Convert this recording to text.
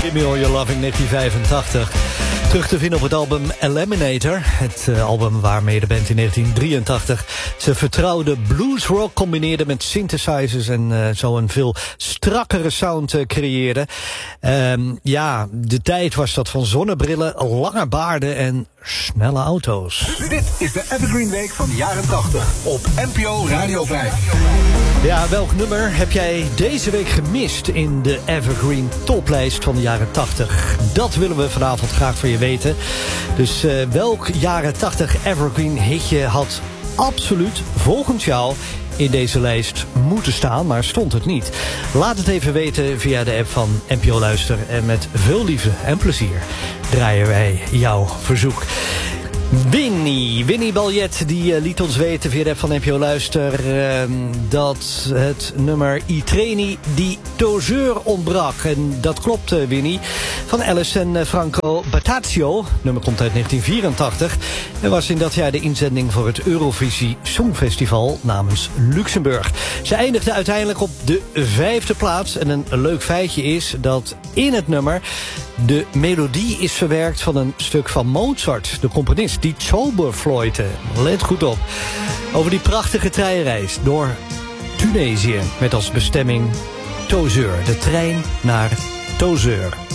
Gimme All Your Loving 1985. Terug te vinden op het album Eliminator. Het album waarmee de band in 1983 zijn vertrouwde bluesrock combineerde met synthesizers en zo een veel strakkere sound creëerde. Ja, de tijd was dat van zonnebrillen, lange baarden en snelle auto's. Dit is de Evergreen Week van de jaren 80 op NPO Radio 5. Ja, welk nummer heb jij deze week gemist in de Evergreen toplijst van de jaren 80? Dat willen we vanavond graag van je weten. Dus welk jaren 80 Evergreen hitje had absoluut volgens jou in deze lijst moeten staan, maar stond het niet? Laat het even weten via de app van NPO Luister. En met veel liefde en plezier draaien wij jouw verzoek. Winnie Baljet die liet ons weten via de app van NPO Luister dat het nummer I Treni di Tozeur ontbrak. En dat klopt, Winnie. Van Alice en Franco Battiato. Het nummer komt uit 1984. En was in dat jaar de inzending voor het Eurovisie Songfestival namens Luxemburg. Ze eindigde uiteindelijk op de 5e plaats. En een leuk feitje is dat in het nummer de melodie is verwerkt van een stuk van Mozart, de componist, die Zauberflöte. Let goed op. Over die prachtige treinreis door Tunesië met als bestemming Tozeur. De trein naar Tozeur.